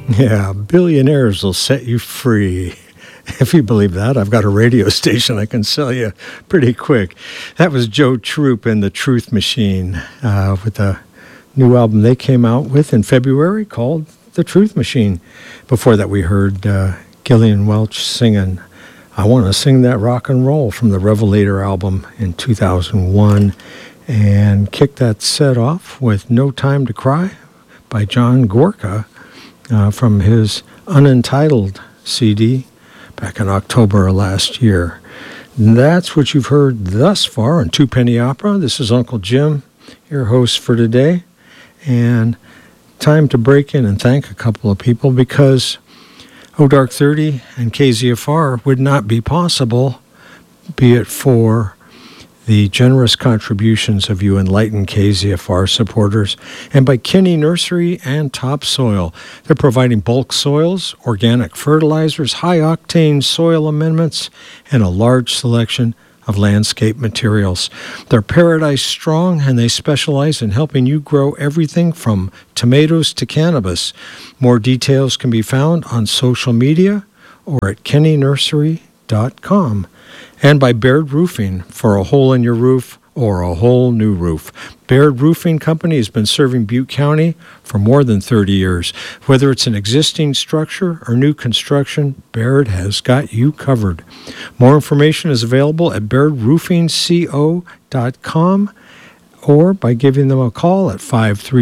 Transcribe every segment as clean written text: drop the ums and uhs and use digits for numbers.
Yeah, billionaires will set you free. If you believe that, I've got a radio station I can sell you pretty quick. That was Joe Troop and the Truth Machine with a new album they came out with in February called The Truth Machine. Before that, we heard Gillian Welch singing I Want to Sing That Rock and Roll from the Revelator album in 2001, and kicked that set off with No Time to Cry by John Gorka from his Unentitled CD back in October of last year. And that's what you've heard thus far on Two Penny Opera. This is Uncle Jim, your host for today. And time to break in and thank a couple of people, because Dark 30 and KZFR would not be possible, be it for the generous contributions of you enlightened KZFR supporters, and by Kinney Nursery and Topsoil. They're providing bulk soils, organic fertilizers, high-octane soil amendments, and a large selection of landscape materials. They're Paradise Strong, and they specialize in helping you grow everything from tomatoes to cannabis. More details can be found on social media or at KinneyNursery.com. And by Baird Roofing, for a hole in your roof or a whole new roof. Baird Roofing Company has been serving Butte County for more than 30 years. Whether it's an existing structure or new construction, Baird has got you covered. More information is available at bairdroofingco.com or by giving them a call at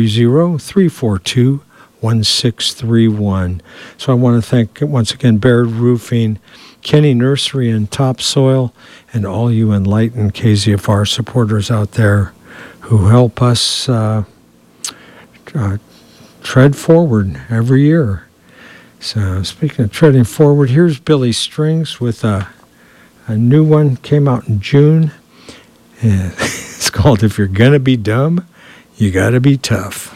530-342-1631. So I want to thank once again Baird Roofing, Kinney Nursery and Topsoil, and all you enlightened KZFR supporters out there who help us tread forward every year. So speaking of treading forward, here's Billy Strings with a new one, came out in June. It's called If You're Gonna Be Dumb, You Gotta Be Tough.